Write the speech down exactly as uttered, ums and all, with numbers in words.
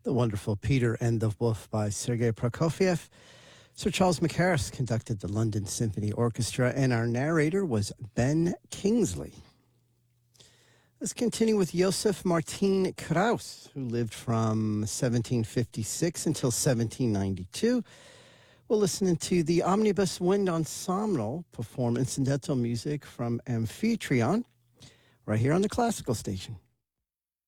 The wonderful Peter and the Wolf by Sergei Prokofiev. Sir Charles Mackerras conducted the London Symphony Orchestra, and our narrator was Ben Kingsley. Let's continue with Joseph Martin Krauss, who lived from seventeen fifty-six until seventeen ninety-two. We'll listen to the Omnibus Wind Ensemble perform incidental music from Amphitryon right here on the Classical Station.